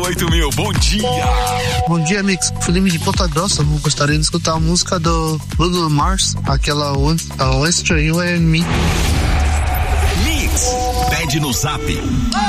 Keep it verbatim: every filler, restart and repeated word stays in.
oito mil, bom dia. Bom dia, Mix. Felipe de Ponta Grossa. Eu gostaria de escutar a música do Bruno Mars, aquela Western You and Me. Mix, pede no zap